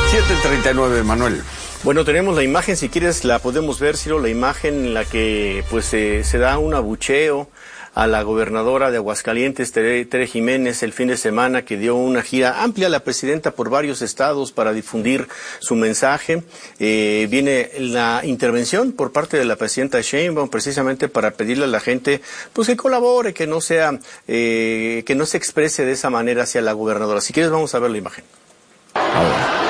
7:39, Manuel. Bueno, tenemos la imagen, si quieres la podemos ver, Ciro, la imagen en la que pues se da un abucheo a la gobernadora de Aguascalientes, Tere Jiménez, el fin de semana, que dio una gira amplia a la presidenta por varios estados para difundir su mensaje. Viene la intervención por parte de la presidenta Sheinbaum precisamente para pedirle a la gente pues que colabore, que no sea, que no se exprese de esa manera hacia la gobernadora. Si quieres vamos a ver la imagen. A ver.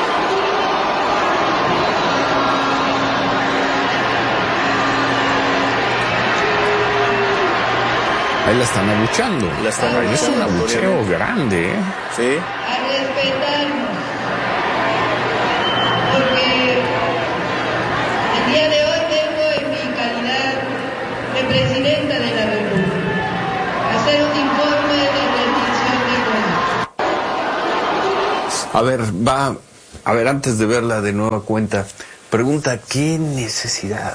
Ahí la están abuchando. Es un abucheo grande, ¿eh? Sí. A respetarnos. Porque el día de hoy vengo en mi calidad de presidenta de la República a hacer un informe de rendición de cuentas. A ver, antes de verla de nueva cuenta, pregunta, ¿qué necesidad?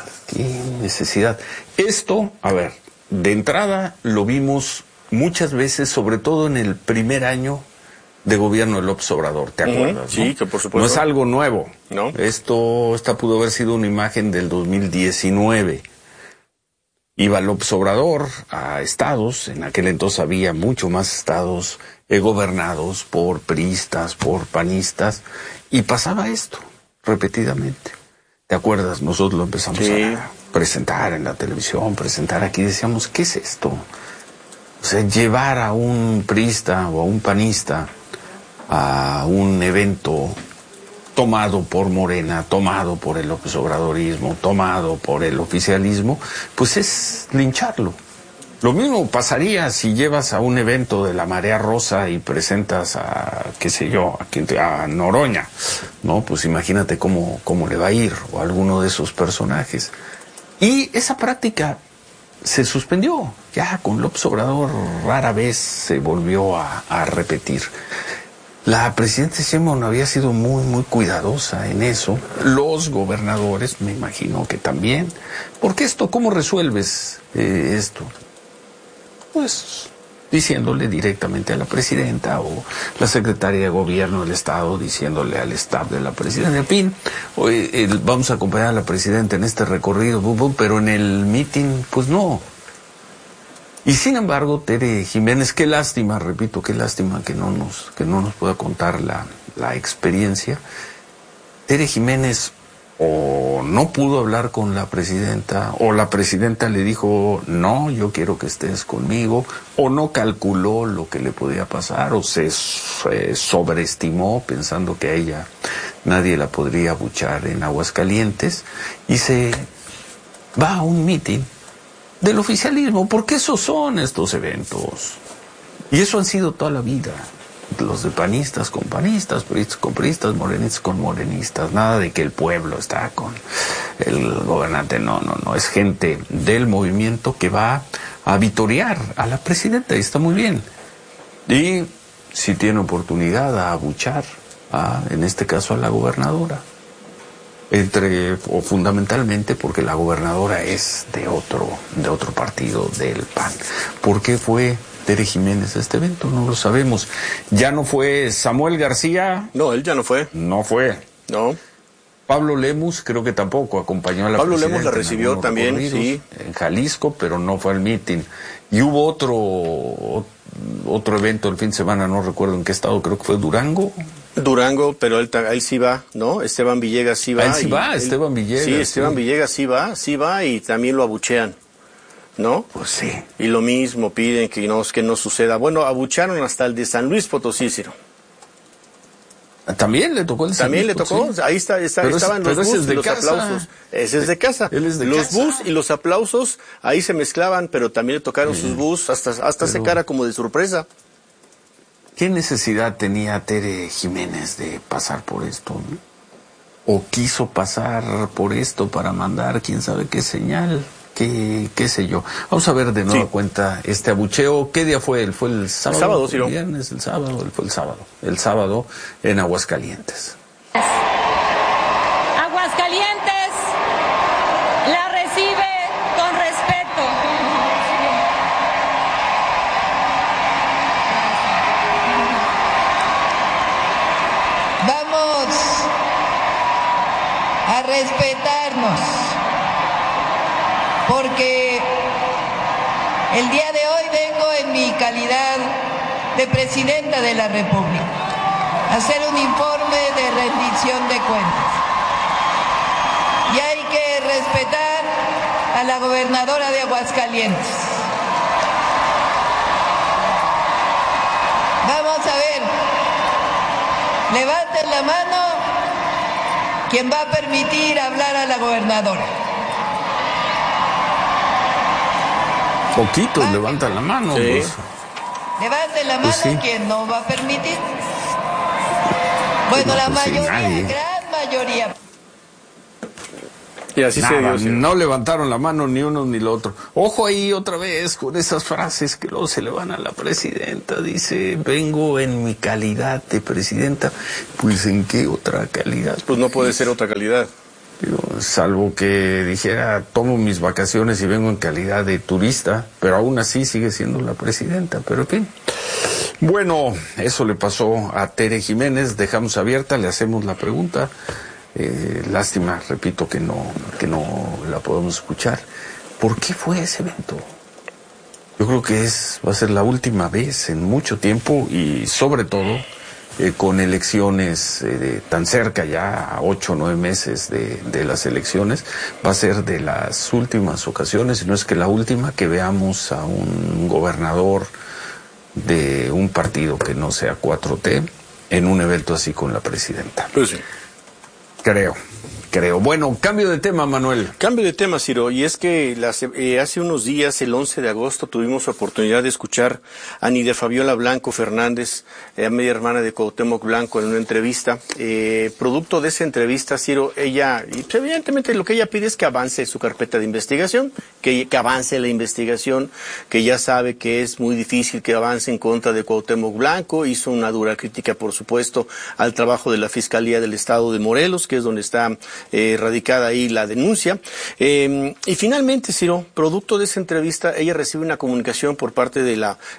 Esto, a ver, de entrada lo vimos muchas veces, sobre todo en el primer año de gobierno de López Obrador, ¿te acuerdas? Sí, ¿no? que por supuesto. No es algo nuevo. No. Esta pudo haber sido una imagen del 2019. Iba López Obrador a estados, en aquel entonces había mucho más estados gobernados por priistas, por panistas, y pasaba esto repetidamente. ¿Te acuerdas? Nosotros lo empezamos a presentar en la televisión, presentar aquí, decíamos, ¿qué es esto? O sea, llevar a un priista o a un panista a un evento tomado por Morena, tomado por el López Obradorismo, tomado por el oficialismo, pues es lincharlo. Lo mismo pasaría si llevas a un evento de la Marea Rosa y presentas a, qué sé yo, a Noroña, ¿no? Pues imagínate cómo le va a ir, o a alguno de esos personajes. Y esa práctica se suspendió, ya con López Obrador rara vez se volvió a repetir. La presidenta Sheinbaum había sido muy cuidadosa en eso. Los gobernadores, me imagino que también. Porque esto, ¿cómo resuelves esto? Pues diciéndole directamente a la presidenta, o la secretaria de gobierno del estado diciéndole al staff de la presidenta. En fin, hoy vamos a acompañar a la presidenta en este recorrido, pero en el meeting, pues no. Y sin embargo, Tere Jiménez, qué lástima, repito, qué lástima que no nos pueda contar la experiencia. Tere Jiménez o no pudo hablar con la presidenta, o la presidenta le dijo, no, yo quiero que estés conmigo, o no calculó lo que le podía pasar, o se sobreestimó pensando que a ella nadie la podría abuchar en Aguascalientes, y se va a un mitin del oficialismo, porque esos son estos eventos. Y eso han sido toda la vida. Los de panistas con panistas, priistas con priistas, morenistas con morenistas. Nada de que el pueblo está con el gobernante. No. Es gente del movimiento que va a vitorear a la presidenta, y está muy bien. Y si tiene oportunidad a abuchar, en este caso a la gobernadora. O fundamentalmente porque la gobernadora es de otro partido, del PAN. ¿Por qué fue Tere Jiménez a este evento? No lo sabemos. ¿Ya no fue Samuel García? No, él ya no fue. No fue. No. Pablo Lemus creo que tampoco acompañó a la presidenta. Pablo Lemus la recibió también, sí. En Jalisco, pero no fue al meeting. Y hubo otro evento el fin de semana, no recuerdo en qué estado, creo que fue Durango, pero él sí va, ¿no? Esteban Villegas sí va. Él sí va, Esteban Villegas. Sí, Esteban Villegas sí va y también lo abuchean, ¿no? Pues sí. Y lo mismo piden que no suceda. Bueno, abucharon hasta el de San Luis Potosí, Ciro. También le tocó el San Luis Potosí. También le tocó, sí. Ahí estaban los bus y los aplausos. Ese es de casa. Los bus y los aplausos ahí se mezclaban, pero también le tocaron sus bus, hasta se cara como de sorpresa. ¿Qué necesidad tenía Tere Jiménez de pasar por esto, ¿no? ¿O quiso pasar por esto para mandar quién sabe qué señal? ¿Qué sé yo? Vamos a ver de nueva cuenta este abucheo. ¿Qué día fue? ¿Fue el sábado? El sábado, sí. ¿El viernes? ¿El sábado? Fue el sábado. El sábado en Aguascalientes. Aguascalientes la recibe con respeto. Vamos a respetarnos, porque el día de hoy vengo en mi calidad de Presidenta de la República a hacer un informe de rendición de cuentas. Y hay que respetar a la gobernadora de Aguascalientes. Vamos a ver, levanten la mano quien va a permitir hablar a la gobernadora. Poquitos levantan la mano. Sí. Pues. Levanten la mano sí. quien no va a permitir. Bueno, No, la pues sí, mayoría, nadie. gran mayoría. Y así se Nada, dio. Sí. no levantaron la mano ni uno ni lo otro. Ojo ahí otra vez con esas frases que luego se le van a la presidenta. Dice, vengo en mi calidad de presidenta. Pues, ¿en qué otra calidad? Pues no puede ser otra calidad. Digo, salvo que dijera, tomo mis vacaciones y vengo en calidad de turista, pero aún así sigue siendo la presidenta, pero en fin. Bueno, eso le pasó a Tere Jiménez, dejamos abierta, le hacemos la pregunta. Lástima, repito, que no la podemos escuchar. ¿Por qué fue ese evento? Yo creo que va a ser la última vez en mucho tiempo y sobre todo con elecciones tan cerca ya, a 8 o 9 meses de las elecciones, va a ser de las últimas ocasiones, si no es que la última, que veamos a un gobernador de un partido que no sea 4T en un evento así con la presidenta. Pues sí. Creo. Bueno, cambio de tema, Manuel. Cambio de tema, Ciro, y es que hace unos días, el 11 de agosto, tuvimos oportunidad de escuchar a Nidia Fabiola Blanco Fernández, media hermana de Cuauhtémoc Blanco, en una entrevista. Producto de esa entrevista, Ciro, ella, y evidentemente lo que ella pide es que avance su carpeta de investigación, que avance la investigación, que ya sabe que es muy difícil que avance en contra de Cuauhtémoc Blanco. Hizo una dura crítica, por supuesto, al trabajo de la Fiscalía del Estado de Morelos, que es donde está radicada ahí la denuncia. Y finalmente, Ciro, producto de esa entrevista, ella recibe una comunicación por parte de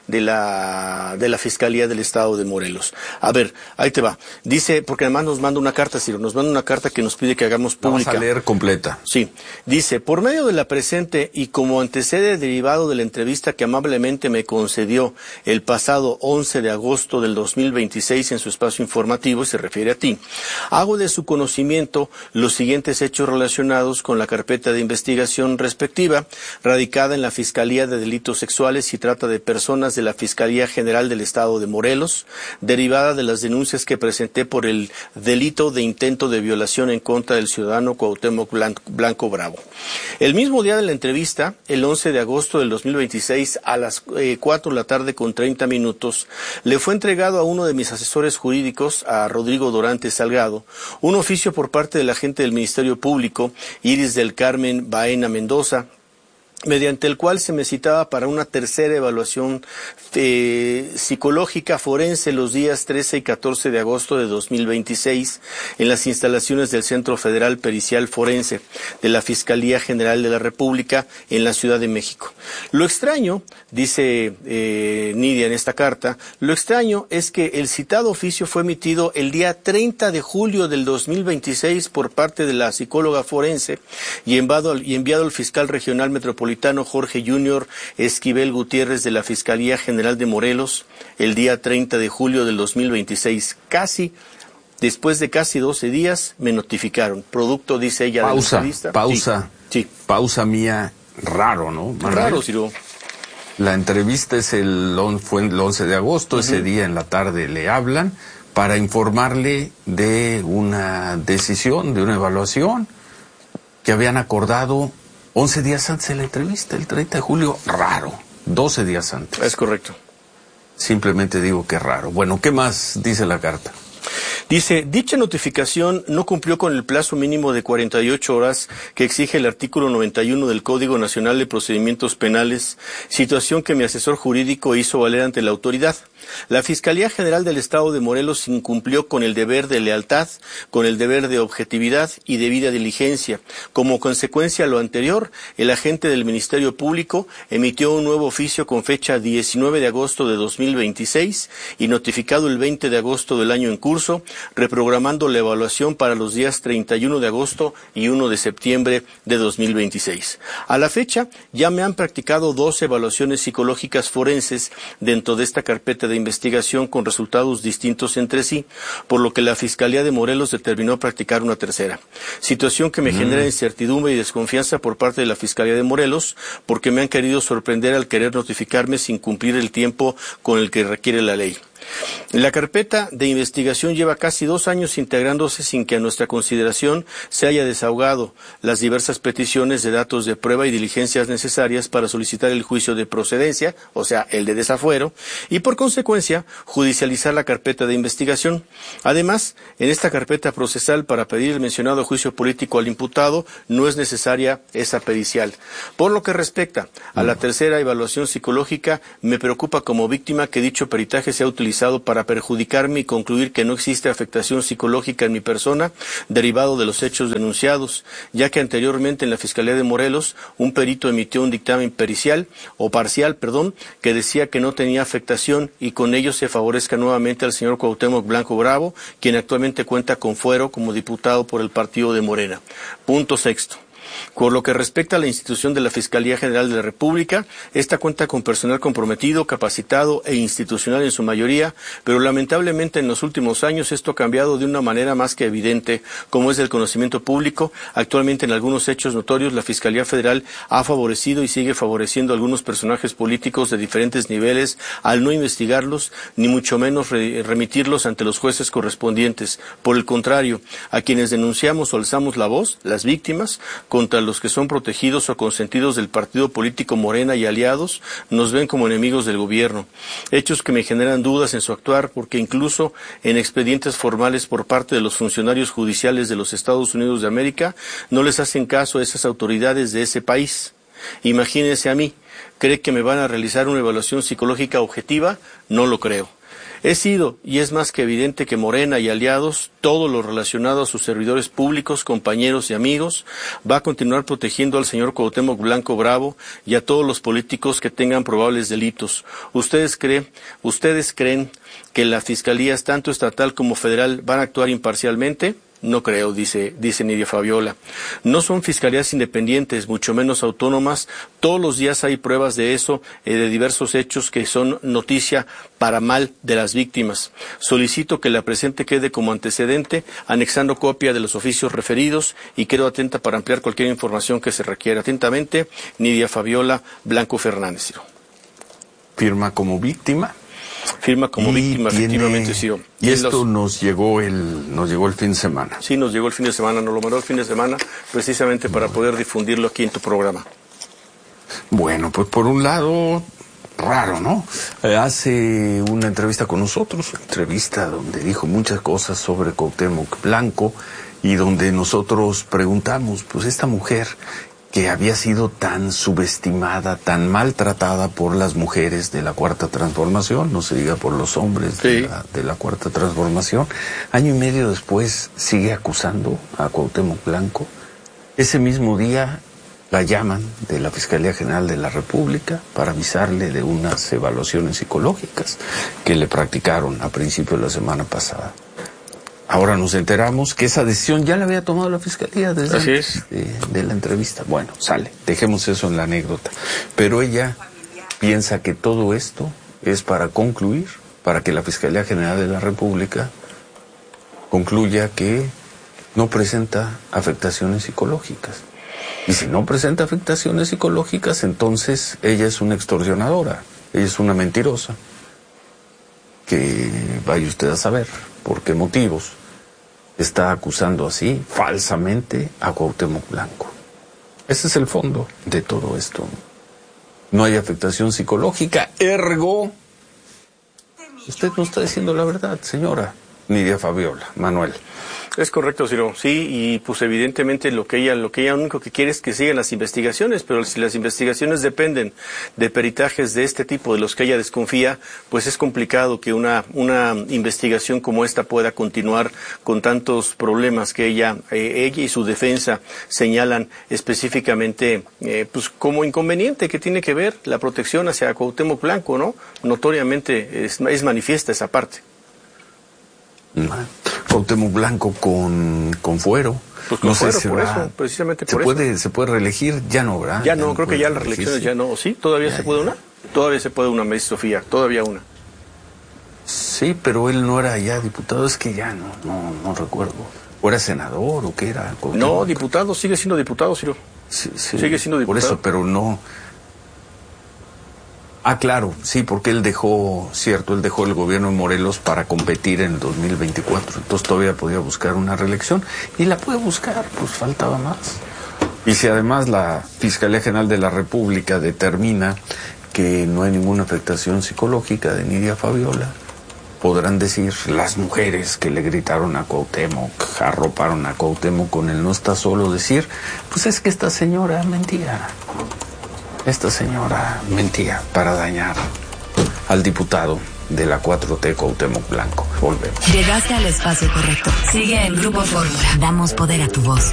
la Fiscalía del Estado de Morelos. A ver, ahí te va. Dice, porque además nos manda una carta, Ciro, nos manda una carta que nos pide que hagamos pública. Vamos a leer completa. Sí, dice, por medio de la presente y como antecede derivado de la entrevista que amablemente me concedió el pasado 11 de agosto del 2026 en su espacio informativo, se refiere a ti, hago de su conocimiento los siguientes hechos relacionados con la carpeta de investigación respectiva, radicada en la Fiscalía de Delitos Sexuales y Trata de Personas de la Fiscalía General del Estado de Morelos, derivada de las denuncias que presenté por el delito de intento de violación en contra del ciudadano Cuauhtémoc Blanco Bravo. El mismo día de la entrevista, el 11 de agosto del 2026, a las 4 de la tarde con 30 minutos, le fue entregado a uno de mis asesores jurídicos, a Rodrigo Dorante Salgado, un oficio por parte de la agente del Ministerio Público, Iris del Carmen Baena Mendoza, mediante el cual se me citaba para una tercera evaluación psicológica forense los días 13 y 14 de agosto de 2026 en las instalaciones del Centro Federal Pericial Forense de la Fiscalía General de la República en la Ciudad de México. Lo extraño, dice Nidia en esta carta, lo extraño es que el citado oficio fue emitido el día 30 de julio del 2026 por parte de la psicóloga forense y enviado al fiscal regional metropolitano Jorge Junior Esquivel Gutiérrez de la Fiscalía General de Morelos el día 30 de julio del 2026. Después de casi 12 días me notificaron. Producto, dice ella, de la entrevista. Sí. Pausa mía, raro, ¿no? Manuel? Raro, Ciro. La entrevista fue el 11 de agosto, ese día en la tarde le hablan para informarle de una decisión, de una evaluación que habían acordado 11 días antes de la entrevista, el 30 de julio, raro, 12 días antes. Es correcto. Simplemente digo que raro. Bueno, ¿qué más dice la carta? Dice, dicha notificación no cumplió con el plazo mínimo de 48 horas que exige el artículo 91 del Código Nacional de Procedimientos Penales, situación que mi asesor jurídico hizo valer ante la autoridad. La Fiscalía General del Estado de Morelos incumplió con el deber de lealtad, con el deber de objetividad y debida diligencia. Como consecuencia de lo anterior, el agente del Ministerio Público emitió un nuevo oficio con fecha 19 de agosto de 2026 y notificado el 20 de agosto del año en curso, reprogramando la evaluación para los días 31 de agosto y 1 de septiembre de 2026. A la fecha, ya me han practicado 2 evaluaciones psicológicas forenses dentro de esta carpeta de investigación con resultados distintos entre sí, por lo que la Fiscalía de Morelos determinó practicar una tercera. Situación que me genera incertidumbre y desconfianza por parte de la Fiscalía de Morelos, porque me han querido sorprender al querer notificarme sin cumplir el tiempo con el que requiere la ley. La carpeta de investigación lleva casi 2 años integrándose sin que a nuestra consideración se haya desahogado las diversas peticiones de datos de prueba y diligencias necesarias para solicitar el juicio de procedencia, o sea, el de desafuero, y por consecuencia judicializar la carpeta de investigación. Además, en esta carpeta procesal para pedir el mencionado juicio político al imputado no es necesaria esa pericial. Por lo que respecta a la tercera evaluación psicológica, me preocupa como víctima que dicho peritaje sea utilizado para perjudicarme y concluir que no existe afectación psicológica en mi persona derivado de los hechos denunciados, ya que anteriormente en la Fiscalía de Morelos un perito emitió un dictamen parcial, que decía que no tenía afectación y con ello se favorezca nuevamente al señor Cuauhtémoc Blanco Bravo, quien actualmente cuenta con fuero como diputado por el partido de Morena. Punto sexto. Por lo que respecta a la institución de la Fiscalía General de la República, esta cuenta con personal comprometido, capacitado e institucional en su mayoría, pero lamentablemente en los últimos años esto ha cambiado de una manera más que evidente, como es del conocimiento público. Actualmente en algunos hechos notorios la Fiscalía Federal ha favorecido y sigue favoreciendo a algunos personajes políticos de diferentes niveles al no investigarlos, ni mucho menos remitirlos ante los jueces correspondientes. Por el contrario, a quienes denunciamos o alzamos la voz, las víctimas, contra los que son protegidos o consentidos del partido político Morena y aliados, nos ven como enemigos del gobierno. Hechos que me generan dudas en su actuar, porque incluso en expedientes formales por parte de los funcionarios judiciales de los Estados Unidos de América, no les hacen caso a esas autoridades de ese país. Imagínense a mí, ¿cree que me van a realizar una evaluación psicológica objetiva? No lo creo. He sido, y es más que evidente que Morena y aliados, todo lo relacionado a sus servidores públicos, compañeros y amigos, va a continuar protegiendo al señor Cuauhtémoc Blanco Bravo y a todos los políticos que tengan probables delitos. ¿Ustedes creen que las fiscalías, tanto estatal como federal, van a actuar imparcialmente? No creo, dice Nidia Fabiola. No son fiscalías independientes, mucho menos autónomas. Todos los días hay pruebas de eso, de diversos hechos que son noticia para mal de las víctimas. Solicito que la presente quede como antecedente, anexando copia de los oficios referidos, y quedo atenta para ampliar cualquier información que se requiera. Atentamente, Nidia Fabiola Blanco Fernández. ¿Firma como víctima? Firma como víctima, efectivamente, sí. Y esto nos llegó el fin de semana. Sí, nos llegó el fin de semana, nos lo mandó el fin de semana, precisamente para poder difundirlo aquí en tu programa. Bueno, pues por un lado, raro, ¿no? Hace una entrevista con nosotros, una entrevista donde dijo muchas cosas sobre Cuauhtémoc Blanco y donde nosotros preguntamos, pues esta mujer que había sido tan subestimada, tan maltratada por las mujeres de la Cuarta Transformación, no se diga por los hombres de la Cuarta Transformación, año y medio después sigue acusando a Cuauhtémoc Blanco. Ese mismo día la llaman de la Fiscalía General de la República para avisarle de unas evaluaciones psicológicas que le practicaron a principios de la semana pasada. Ahora nos enteramos que esa decisión ya la había tomado la Fiscalía desde antes de la entrevista. Bueno, sale, dejemos eso en la anécdota. Pero ella piensa que todo esto es para concluir, para que la Fiscalía General de la República concluya que no presenta afectaciones psicológicas. Y si no presenta afectaciones psicológicas, entonces ella es una extorsionadora, ella es una mentirosa. Que vaya usted a saber por qué motivos está acusando así, falsamente, a Cuauhtémoc Blanco. Ese es el fondo de todo esto. No hay afectación psicológica, ergo, usted no está diciendo la verdad, señora Nidia Fabiola, Manuel. Es correcto, Ciro. Sí, y pues evidentemente lo que ella único que quiere es que sigan las investigaciones, pero si las investigaciones dependen de peritajes de este tipo, de los que ella desconfía, pues es complicado que una investigación como esta pueda continuar con tantos problemas que ella y su defensa señalan específicamente, pues como inconveniente que tiene que ver la protección hacia Cuauhtémoc Blanco, ¿no? Notoriamente es manifiesta esa parte. Cuauhtémoc Blanco con fuero. Pues con fuero, por eso, precisamente por eso. ¿Se puede reelegir? Ya no, ¿verdad? Ya no, creo que ya las reelecciones ya no. ¿Sí? ¿Todavía se puede una? Todavía se puede una, me dice Sofía, todavía una. Sí, pero él no era ya diputado, es que ya no recuerdo. ¿O era senador o qué era? No, diputado, sigue siendo diputado, Ciro. Sí, sigue siendo diputado. Por eso, pero no... Ah, claro, sí, porque él dejó el gobierno de Morelos para competir en el 2024, entonces todavía podía buscar una reelección, y la puede buscar, pues faltaba más. Y si además la Fiscalía General de la República determina que no hay ninguna afectación psicológica de Nidia Fabiola, podrán decir las mujeres que le gritaron a Cuauhtémoc, arroparon a Cuauhtémoc con el no está solo, decir, pues es que esta señora mentía. Esta señora mentía para dañar al diputado de la 4T, Cuauhtémoc Blanco. Volvemos. Llegaste al espacio correcto. Sigue en Grupo Fórmula. Damos poder a tu voz.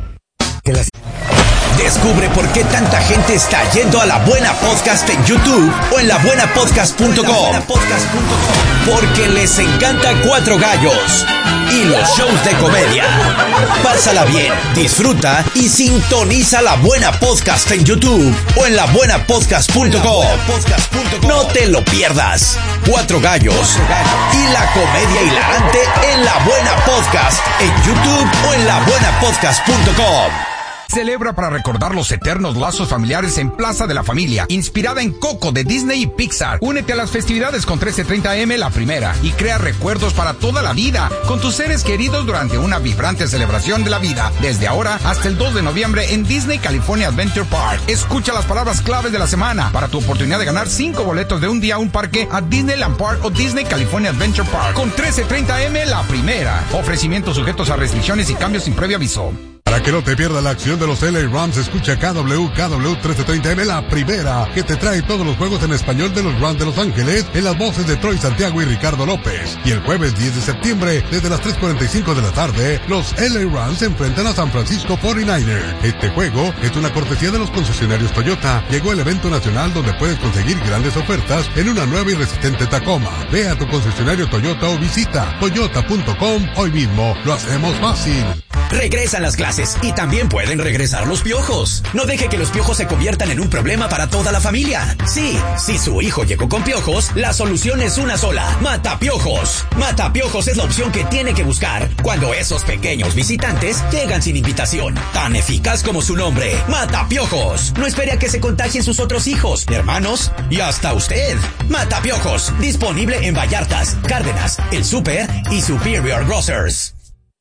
Descubre por qué tanta gente está yendo a La Buena Podcast en YouTube o en labuenapodcast.com. Porque les encanta Cuatro Gallos y los shows de comedia. Pásala bien, disfruta y sintoniza La Buena Podcast en YouTube o en labuenapodcast.com. No te lo pierdas. Cuatro Gallos y la comedia hilarante en La Buena Podcast en YouTube o en labuenapodcast.com. Celebra para recordar los eternos lazos familiares en Plaza de la Familia, inspirada en Coco de Disney y Pixar. Únete a las festividades con 1330 AM La Primera y crea recuerdos para toda la vida con tus seres queridos durante una vibrante celebración de la vida, desde ahora hasta el 2 de noviembre en Disney California Adventure Park. Escucha las palabras claves de la semana para tu oportunidad de ganar 5 boletos de un día a un parque a Disneyland Park o Disney California Adventure Park con 1330 AM La Primera. Ofrecimientos sujetos a restricciones y cambios sin previo aviso. Para que no te pierdas la acción de los LA Rams, escucha KW 1330M La Primera, que te trae todos los juegos en español de los Rams de Los Ángeles, en las voces de Troy Santiago y Ricardo López. Y el jueves 10 de septiembre, desde las 3:45 de la tarde, los LA Rams se enfrentan a San Francisco 49ers. Este juego es una cortesía de los concesionarios Toyota. Llegó el evento nacional donde puedes conseguir grandes ofertas en una nueva y resistente Tacoma. Ve a tu concesionario Toyota o visita toyota.com hoy mismo. Lo hacemos fácil. Regresan las clases y también pueden regresar los piojos. No deje que los piojos se conviertan en un problema para toda la familia. Sí, si su hijo llegó con piojos, la solución es una sola: Matapiojos. Matapiojos es la opción que tiene que buscar cuando esos pequeños visitantes llegan sin invitación. Tan eficaz como su nombre, Matapiojos. No espere a que se contagien sus otros hijos, hermanos y hasta usted. Matapiojos, disponible en Vallartas, Cárdenas, El Súper y Superior Grocers.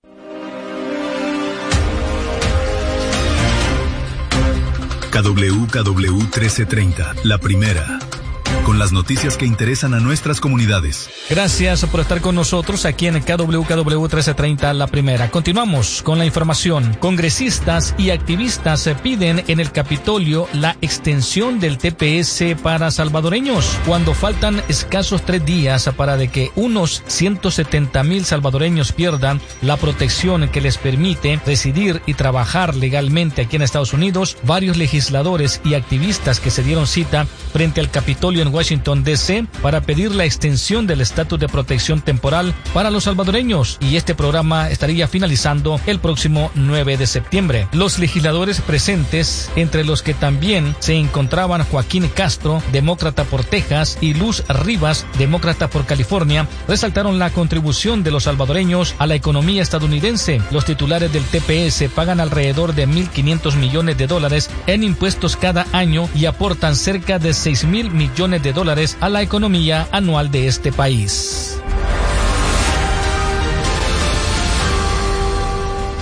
KW 1330, La Primera, con las noticias que interesan a nuestras comunidades. Gracias por estar con nosotros aquí en KW 1330, La Primera. Continuamos con la información. Congresistas y activistas piden en el Capitolio la extensión del TPS para salvadoreños, cuando faltan escasos 3 días para de que unos 170,000 salvadoreños pierdan la protección que les permite residir y trabajar legalmente aquí en Estados Unidos. Varios legisladores y activistas que se dieron cita frente al Capitolio en Washington, D.C. para pedir la extensión del estatus de protección temporal para los salvadoreños, y este programa estaría finalizando el próximo 9 de septiembre. Los legisladores presentes, entre los que también se encontraban Joaquín Castro, demócrata por Texas, y Luz Rivas, demócrata por California, resaltaron la contribución de los salvadoreños a la economía estadounidense. Los titulares del TPS pagan alrededor de $1,500 millones en impuestos cada año y aportan cerca de $6,000 millones a la economía anual de este país.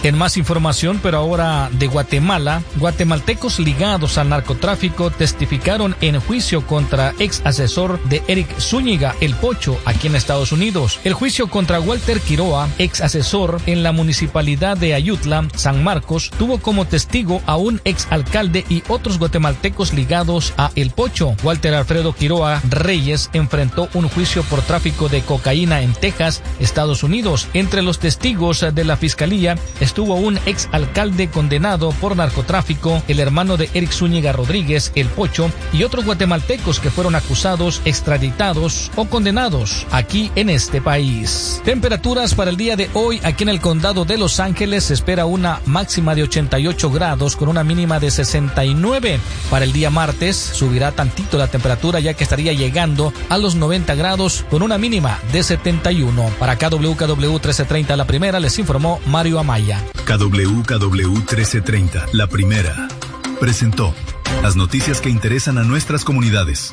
En más información, pero ahora de Guatemala, guatemaltecos ligados al narcotráfico testificaron en juicio contra ex asesor de Eric Zúñiga, El Pocho, aquí en Estados Unidos. El juicio contra Walter Quiroa, ex asesor en la municipalidad de Ayutla, San Marcos, tuvo como testigo a un ex alcalde y otros guatemaltecos ligados a El Pocho. Walter Alfredo Quiroa Reyes enfrentó un juicio por tráfico de cocaína en Texas, Estados Unidos. Entre los testigos de la fiscalía estuvo un ex alcalde condenado por narcotráfico, el hermano de Eric Zúñiga Rodríguez, El Pocho, y otros guatemaltecos que fueron acusados, extraditados o condenados aquí en este país. Temperaturas para el día de hoy aquí en el condado de Los Ángeles se espera una máxima de 88 grados con una mínima de 69. Para el día martes subirá tantito la temperatura ya que estaría llegando a los 90 grados con una mínima de 71. Para KWKW 1330 La Primera les informó Mario Amaya. KWKW 1330 La Primera presentó las noticias que interesan a nuestras comunidades.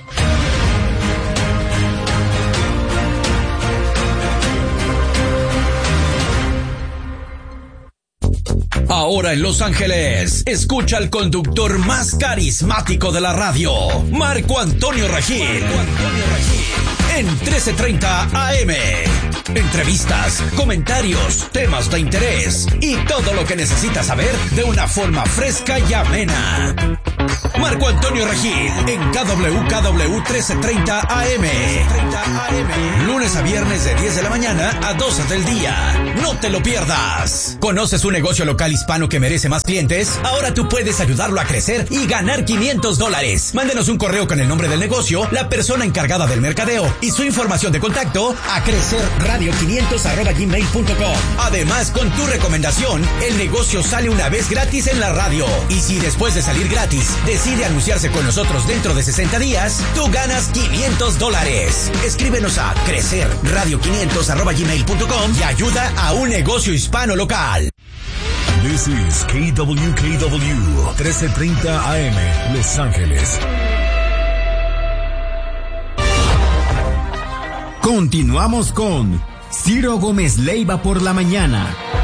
Ahora en Los Ángeles, escucha al conductor más carismático de la radio, Marco Antonio Regil. En 1330 AM. Entrevistas, comentarios, temas de interés y todo lo que necesitas saber de una forma fresca y amena. Marco Antonio Regil en KWKW 1330 AM. Lunes a viernes de 10 de la mañana a 12 del día. No te lo pierdas. ¿Conoces un negocio local hispano que merece más clientes? Ahora tú puedes ayudarlo a crecer y ganar $500. Mándenos un correo con el nombre del negocio, la persona encargada del mercadeo y su información de contacto a crecerradio500@gmail.com. Además, con tu recomendación, el negocio sale una vez gratis en la radio. Y si después de salir gratis decide anunciarse con nosotros dentro de 60 días, tú ganas $500. Escríbenos a crecerradio500@gmail.com y ayuda a un negocio hispano local. This is KWKW 1330 AM, Los Ángeles. Continuamos con Ciro Gómez Leiva por la mañana.